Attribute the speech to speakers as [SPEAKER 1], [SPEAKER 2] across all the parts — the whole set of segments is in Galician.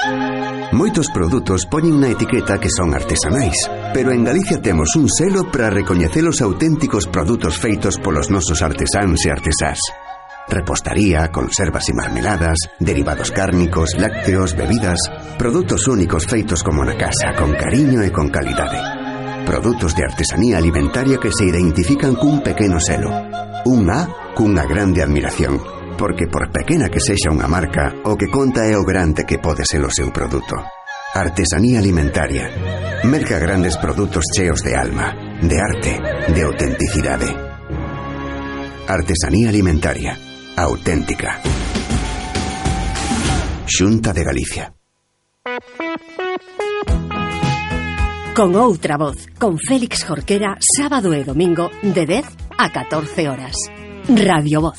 [SPEAKER 1] Moitos produtos poñen na etiqueta que son artesanais, pero en Galicia temos un selo para recoñecer os auténticos produtos feitos polos nosos artesáns e artesás. Repostaría, conservas e marmeladas, derivados cárnicos, lácteos, bebidas, produtos únicos feitos como na casa, con cariño e con calidade. Produtos de artesanía alimentaria que se identifican cun pequeno selo. Un A cunha grande admiración, porque por pequena que sexa unha marca, o que conta é o grande que pode ser o seu produto. Artesanía alimentaria. Merca grandes produtos cheos de alma, de arte, de autenticidade. Artesanía alimentaria. Auténtica. Xunta de Galicia.
[SPEAKER 2] Con outra voz, con Félix Jorquera, sábado e domingo de 10 a 14 horas. Radio Voz.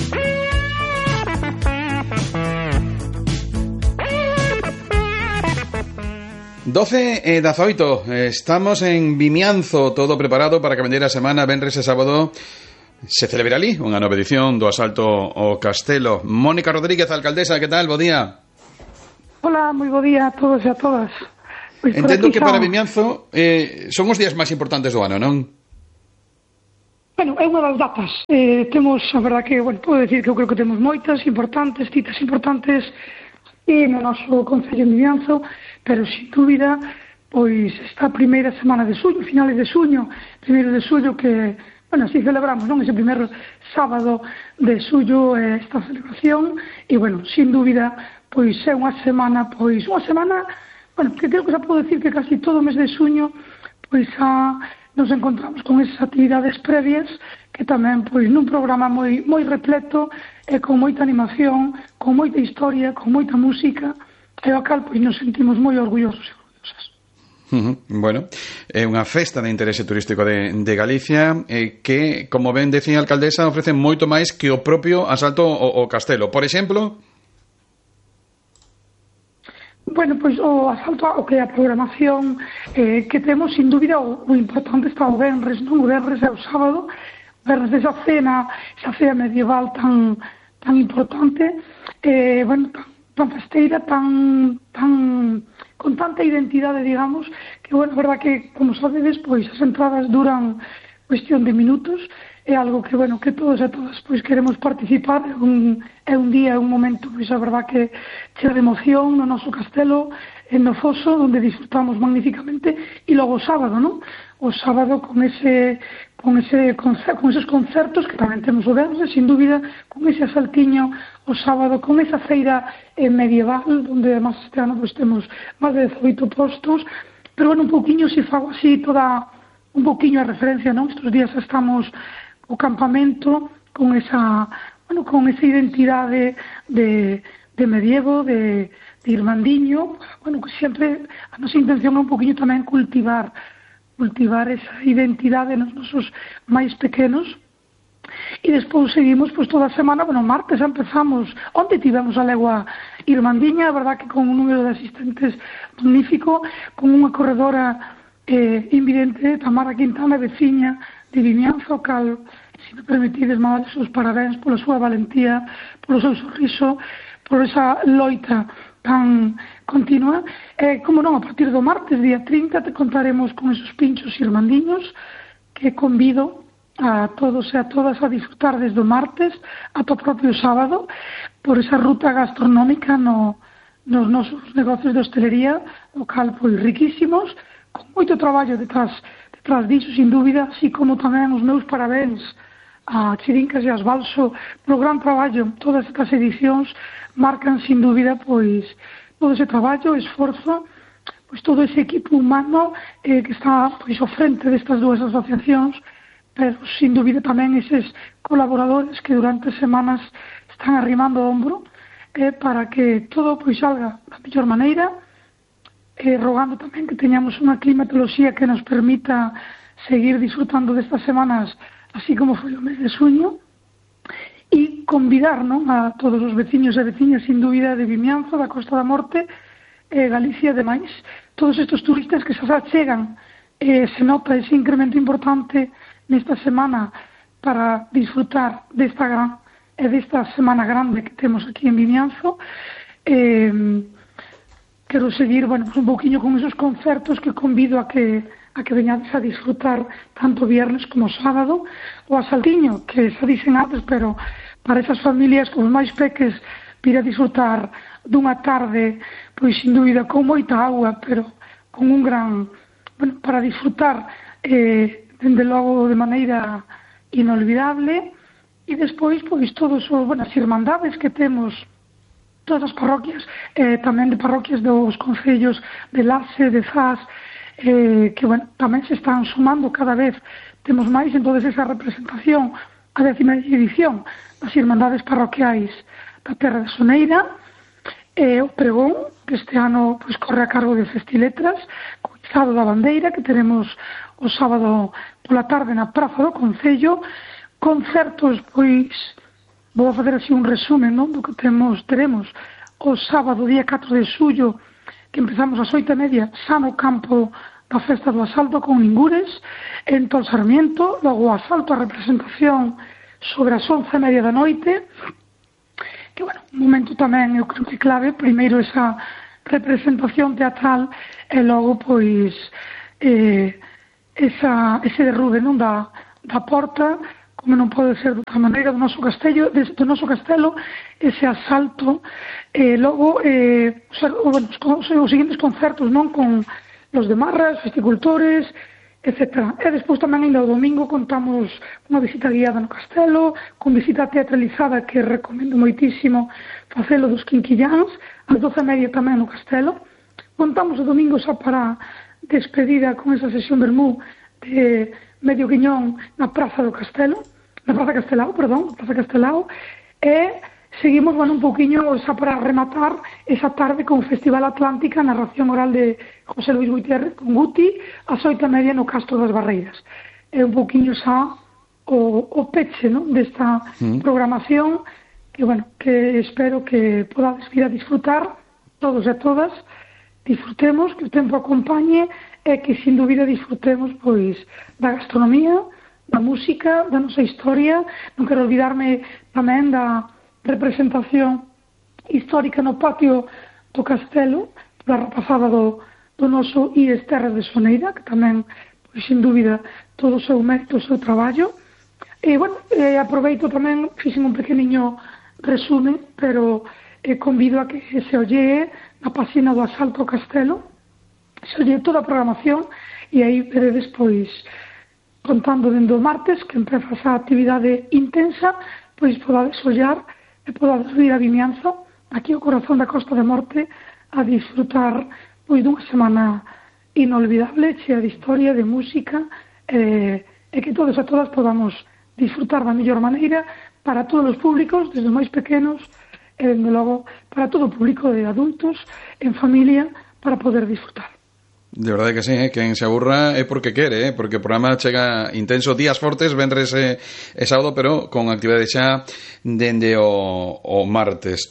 [SPEAKER 3] Doce e 18. Estamos en Vimianzo, todo preparado para que vendeira a semana, venres e sábado. Se celebra ali unha nova edición do asalto ao Castelo. Mónica Rodríguez, alcaldesa, que tal? Bo día.
[SPEAKER 4] Hola, moi bo día a todos e a todas. Pois
[SPEAKER 3] entendo que para Vimianzo son os días máis importantes do ano, non?
[SPEAKER 4] Bueno, é unha das datas. Temos, a verdad que, bueno, podo decir que eu creo que temos moitas importantes, citas importantes no noso Concello de Vimianzo, pero, sin dúbida, pois esta primeira semana de suño, finales de suño, primeiro de suño, que bueno, así celebramos, non? Ese primeiro sábado de suyo esta celebración e, bueno, sin dúbida, pois é unha semana, bueno, que creo que xa podo decir que casi todo o mes de suño pois xa nos encontramos con esas actividades previas que tamén, pois, nun programa moi repleto e con moita animación, con moita historia, con moita música, e ao cal, pois, nos sentimos moi orgullosos e orgullosas.
[SPEAKER 3] Bueno, é unha festa de interese turístico de Galicia que, como ben decía a alcaldesa, ofrece moito máis que o propio asalto ao castelo. Por exemplo...
[SPEAKER 4] Bueno, pois o asalto ao que é a programación que temos, sin dúbida, o importante está o venres, non? O venres é o sábado, o venres esa cena medieval tan importante, bueno, tan festeira, tan con tanta identidade, digamos, que, bueno, a verdad que, como sabedes, pois as entradas duran cuestión de minutos, é algo que, bueno, que todos e todas, pois, queremos participar, é un día, é un momento, pois, a verdad que chea de emoción no noso castelo, no Foso, onde disfrutamos magníficamente, e logo o sábado, non? O sábado con eses concertos que tamén temos o venres, sin dúbida, con ese asaltiño o sábado, con esa feira medieval, onde además este ano pues, temos máis de 18 postos, pero bueno, un pouquiño se fago así toda un pouquiño a referencia, non? Estes días estamos o campamento con esa identidade de medievo, de irmandiño, bueno, que sempre a nosa intención é un pouquiño tamén cultivar esa identidade nos nosos máis pequenos. E despois seguimos pois toda a semana, bueno, martes empezamos, onde tivemos a legua irmandiña, a verdad que con un número de asistentes magnífico, con unha corredora invidente, Tamara Quintana, veciña de Vimianzo, cal, se me permitides, mandar os parabéns pola súa valentía, polo seu sorriso, por esa loita tan continua. Como non, a partir do martes, día 30, te contaremos con esos pinchos irmandiños que convido a todos e a todas a disfrutar desde o martes ata o propio sábado por esa ruta gastronómica nos nosos negocios de hostelería local, pois riquísimos, con moito traballo detrás disso, sin dúbida, así como tamén os meus parabéns a Chirincas e a Asbalso polo gran traballo. Todas estas edicións marcan, sin dúbida, pois todo ese traballo, esforzo, pois todo ese equipo humano que está pois ao frente destas dúas asociacións, pero, sin dúbida, tamén eses colaboradores que durante semanas están arrimando o hombro para que todo pois salga da mellor maneira, rogando tamén que teñamos unha climatoloxía que nos permita seguir disfrutando destas semanas así como foi o mes de suño, e convidar, non, a todos os veciños e veciñas, sin dúbida, de Vimianzo, da Costa da Morte, Galicia, demais, todos estes turistas que xa chegan, se nota ese incremento importante nesta semana para disfrutar desta semana grande que temos aquí en Vimianzo. quero seguir, bueno, pues un pouquiño con esos concertos que convido a que veñades a disfrutar tanto viernes como sábado, o a Saltiño, que xa dicen antes, pero para esas familias con os máis peques vir a disfrutar dunha tarde, pois sin dúbida con moita agua, pero con un gran, bueno, para disfrutar dende logo de maneira inolvidable. E despois, pois, todas as irmandades que temos, todas as parroquias, tamén de parroquias dos concellos de Laxe, de Zas, que, bueno, tamén se están sumando cada vez, temos máis, entonces esa representación, a 10ª edición das irmandades parroquiais da Terra de Soneira, o pregón, que este ano pois corre a cargo de Festiletras, co izado da bandeira, que teremos o sábado pola tarde na Praza do Concello, concertos, pois, vou a facer así un resumen, non, do que teremos o sábado, día 4 de xullo, que empezamos ás 8:30, xa no campo da Festa do Asalto con Ningures, en Tol Sarmiento, logo o asalto a representación sobre as 11:30 da noite, que, bueno, un momento tamén, eu creo que clave, primeiro esa representación teatral, e logo, pois, ese derrube, non, da porta, como non pode ser de outra maneira, do noso castelo, ese asalto, logo, os seguintes concertos, non, con los de Marras, festicultores, etc. E despois tamén ainda o domingo contamos unha visita guiada no castelo, con visita teatralizada que recomendo moitísimo facelo dos Quinquilláns, ás 12:30 tamén no castelo. Contamos o domingo xa para despedida con esa sesión vermú de Medio Guiñón na Praza do Castelo, na Praza Castelao, e seguimos, bueno, un pouquiño xa para rematar esa tarde con o Festival Atlántica, narración oral de José Luis Gutiérrez con Guti, ás 8:30 no Castro das Barreiras. É un pouquiño xa o peche, non, desta programación, que, bueno, que espero que podades vir a disfrutar todos e todas, disfrutemos, que o tempo acompañe, e que sin dúbida disfrutemos, pois, da gastronomía, da música, da nosa historia. Non quero olvidarme tamén da representación histórica no patio do castelo, da rapazada do noso IES Terra de Soneira, que tamén, pois, sin dúbida, todo o seu mérito, o seu traballo. E, bueno, aproveito tamén, fixen un pequeniño resume, pero convido a que se olle na página do Asalto ao Castelo, se olle toda a programación, e aí veredes, pois, contando dende o martes, que empeza esa actividade intensa, pois podades ollar e podades vir a Vimianzo, aquí ao corazón da Costa da Morte, a disfrutar, pois, dunha semana inolvidable, chea de historia, de música, e que todos e todas podamos disfrutar da mellor maneira para todos os públicos, desde os máis pequenos, e, dende logo, para todo o público de adultos, en familia, para poder disfrutar.
[SPEAKER 3] De verdade que sí, quen se aburra é porque quere, porque o programa chega intenso, días fortes, venres e sábado, pero con actividade xa dende o martes.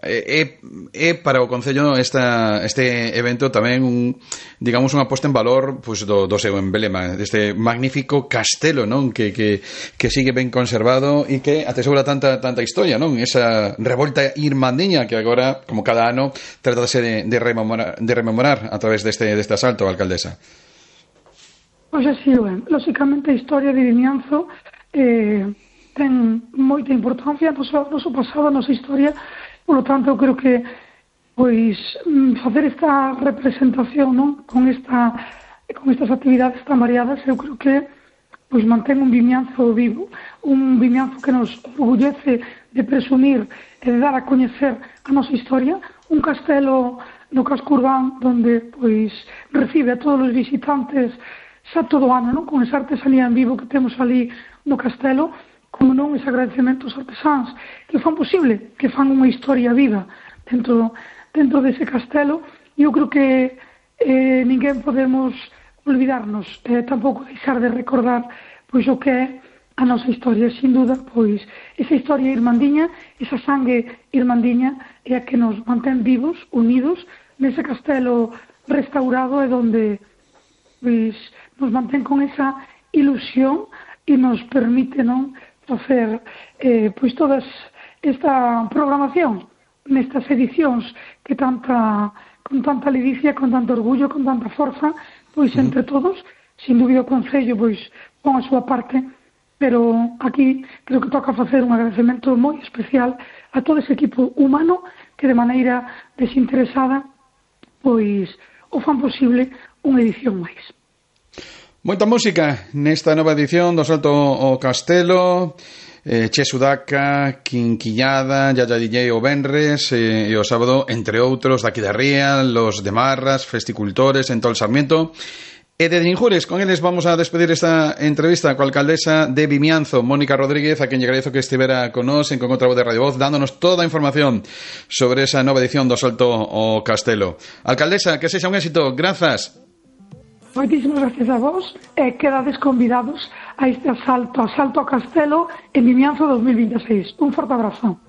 [SPEAKER 3] É para o Concello este evento tamén digamos unha posta en valor, pois, do seu emblema, deste magnífico castelo, non, que sigue ben conservado e que atesora tanta historia, non, esa revolta irmandiña que agora, como cada ano, tratase de rememorar a través deste asalto, alcaldesa.
[SPEAKER 4] Pois así, ben, lóxicamente a historia de Vimianzo ten moita importancia no noso pasado, a nosa historia. Por lo tanto, eu creo que, pois, facer esta representación, non, con estas actividades tan variadas, eu creo que, pois, mantén un Vimianzo vivo, un Vimianzo que nos orgullece de presumir e de dar a coñecer a nosa historia, un castelo no casco urbán donde, pois, recibe a todos os visitantes xa todo o ano, non, con esa artesanía en vivo que temos ali no castelo, como non, ese agradecemento aos artesáns que fan posible, que fan unha historia viva dentro dese castelo. E eu creo que ninguén podemos olvidarnos, tampouco deixar de recordar, pois, o que é a nosa historia. Sin duda, pois, esa historia irmandiña, esa sangue irmandiña é a que nos mantén vivos, unidos, nese castelo restaurado, e donde, pois, nos mantén con esa ilusión e nos permite, non, facer, pois, toda esta programación nestas edicións que tanta con tanta ledicia, con tanto orgullo, con tanta forza, pois entre todos, sin dúbida o Concello pois pon a súa parte, pero aquí creo que toca facer un agradecemento moi especial a todo ese equipo humano que de maneira desinteresada pois o fan posible unha edición máis.
[SPEAKER 3] Moita música nesta nova edición do Salto ao Castelo. Che Sudaca, Quinquillada, Yaya DJ o venres e o sábado, entre outros, daqui da Ría, los de Marras, Festicultores, en Tol Sarmiento e de Ninjures. Con eles vamos a despedir esta entrevista coa alcaldesa de Vimianzo, Mónica Rodríguez, a quen lle agradezo que estivera con nós en Con outra voz de Radio Voz, dándonos toda a información sobre esa nova edición do Salto ao Castelo. Alcaldesa, que sexa un éxito. Grazas.
[SPEAKER 4] Moitísimas gracias a vos e quedades convidados a este asalto ao Castelo en Vimianzo 2026. Un forte abrazo.